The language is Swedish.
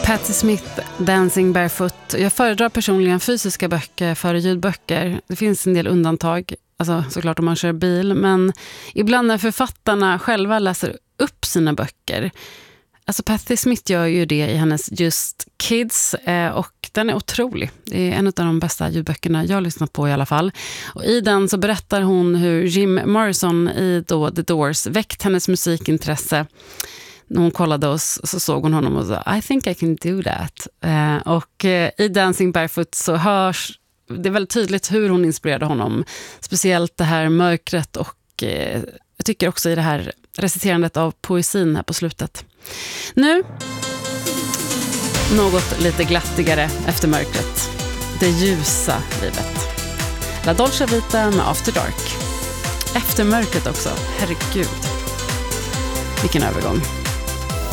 Patti Smith, Dancing Barefoot. Jag föredrar personligen fysiska böcker före ljudböcker. Det finns en del undantag, alltså såklart om man kör bil. Men ibland när författarna själva läser upp sina böcker. Alltså Patti Smith gör ju det i hennes Just Kids och den är otrolig. Det är en av de bästa ljudböckerna jag har lyssnat på i alla fall. Och i den så berättar hon hur Jim Morrison i då The Doors väckt hennes musikintresse. När hon kollade oss så såg hon honom och sa I think I can do that. Och i Dancing Barefoot så hörs det är väldigt tydligt hur hon inspirerade honom. Speciellt det här mörkret och jag tycker också i det här reciterandet av poesin här på slutet. Nu något lite glattigare efter mörkret. Det ljusa livet. La Dolce Vita med After Dark. Efter mörkret också. Herregud. Vilken övergång.